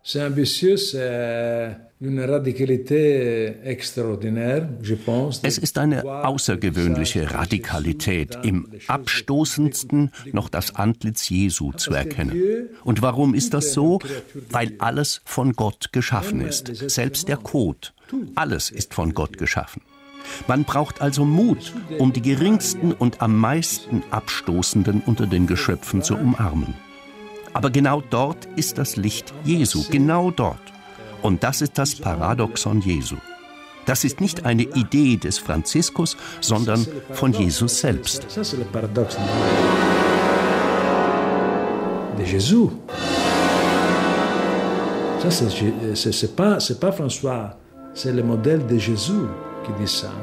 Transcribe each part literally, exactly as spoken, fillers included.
Es ist eine außergewöhnliche Radikalität, im abstoßendsten noch das Antlitz Jesu zu erkennen. Und warum ist das so? Weil alles von Gott geschaffen ist, selbst der Kot. Alles ist von Gott geschaffen. Man braucht also Mut, um die geringsten und am meisten Abstoßenden unter den Geschöpfen zu umarmen. Aber genau dort ist das Licht Jesu, genau dort. Und das ist das Paradoxon Jesu. Das ist nicht eine Idee des Franziskus, sondern von Jesus selbst. Das ist das Paradoxon de Jésus. Ça c'est c'est pas c'est pas François, c'est le modèle de Jésus qui dit ça.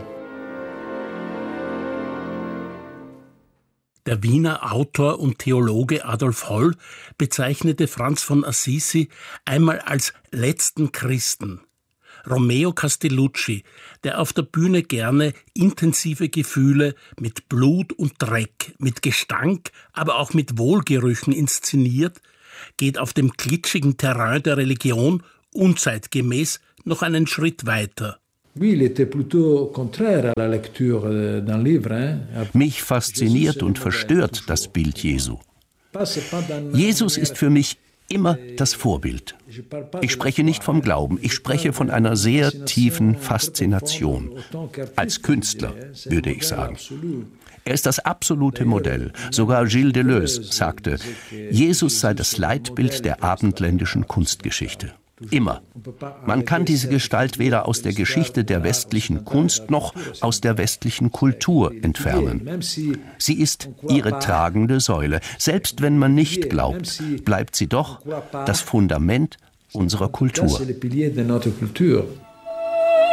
Der Wiener Autor und Theologe Adolf Holl bezeichnete Franz von Assisi einmal als letzten Christen. Romeo Castellucci, der auf der Bühne gerne intensive Gefühle mit Blut und Dreck, mit Gestank, aber auch mit Wohlgerüchen inszeniert, geht auf dem glitschigen Terrain der Religion unzeitgemäß noch einen Schritt weiter. Mich fasziniert und verstört das Bild Jesu. Jesus ist für mich immer das Vorbild. Ich spreche nicht vom Glauben, ich spreche von einer sehr tiefen Faszination. Als Künstler, würde ich sagen. Er ist das absolute Modell. Sogar Gilles Deleuze sagte, Jesus sei das Leitbild der abendländischen Kunstgeschichte. Immer. Man kann diese Gestalt weder aus der Geschichte der westlichen Kunst noch aus der westlichen Kultur entfernen. Sie ist ihre tragende Säule. Selbst wenn man nicht glaubt, bleibt sie doch das Fundament unserer Kultur.